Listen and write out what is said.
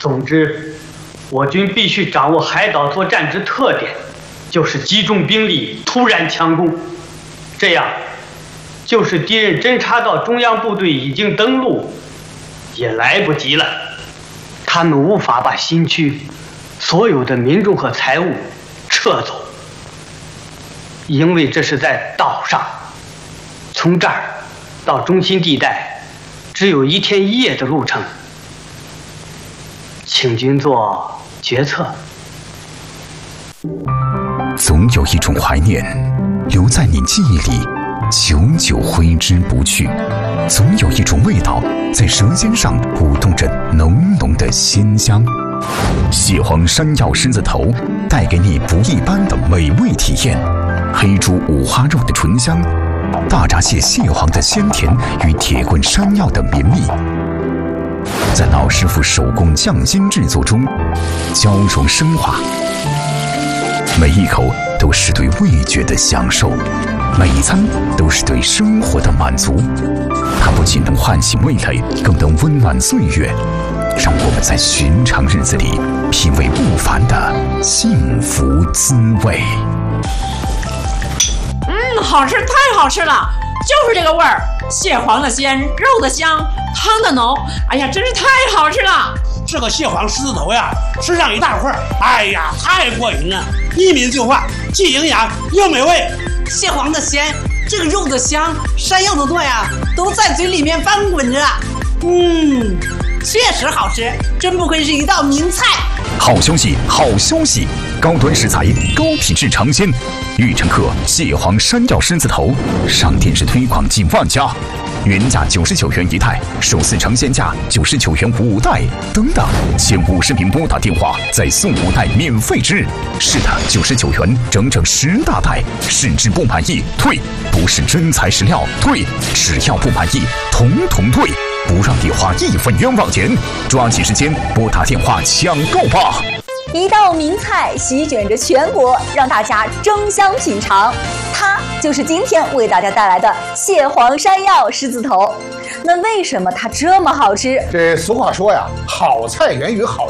总之，我军必须掌握海岛作战之特点，就是集中兵力，突然强攻。这样，就是敌人侦察到中央部队已经登陆，也来不及了。他们无法把新区所有的民众和财物撤走，因为这是在岛上，从这儿到中心地带只有1天1夜的路程。请君做决策。 总有一种怀念留在你记忆里，久久挥之不去；总有一种味道在舌尖上舞动着浓浓的鲜香。蟹黄山药狮子头带给你不一般的美味体验，黑猪五花肉的醇香，大闸蟹蟹黄的鲜甜与铁棍山药的绵密，在老师傅手工匠心制作中交融升华，每一口都是对味觉的享受，每一餐都是对生活的满足。它不仅能唤醒味蕾，更能温暖岁月，让我们在寻常日子里品味不凡的幸福滋味。 好吃，太好吃了，就是这个味儿，蟹黄的鲜，肉的香，汤的浓，哎呀，真是太好吃了。 这个蟹黄狮子头呀，吃上一大块，哎呀，太过瘾了，一抿就化，既营养又美味。 蟹黄的鲜，这个肉的香，山药的嫩呀，都在嘴里面翻滚着。确实好吃，真不愧是一道名菜。 好消息，好消息！高端食材，高品质尝鲜。玉成客蟹黄山药狮子头上电视推广近万家，原价99元一袋，首次尝鲜价99元5袋，等等，前50名拨打电话再送5袋免费吃。是的，99元整整10大袋，试吃不满意退，不是真材实料退，只要不满意统统退，不让你花1分冤枉钱。抓紧时间拨打电话抢购吧！ 一道名菜席卷着全国，让大家争相品尝。它就是今天为大家带来的蟹黄山药狮子头。那为什么它这么好吃？ 这俗话说呀，好菜源于好